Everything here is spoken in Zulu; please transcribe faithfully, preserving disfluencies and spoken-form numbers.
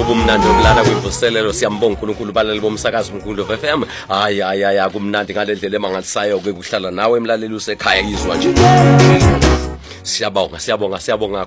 ubumnandi okulala kwivuselelo siyambonga uNkulunkulu balali bomsakazo uNkulunkulu F M hayi hayi hayi kumnandi ngalendlela emangalisayo ke kuhlala nawe emlaleli usekhaya izwa nje siyabonga siyabonga siyabonga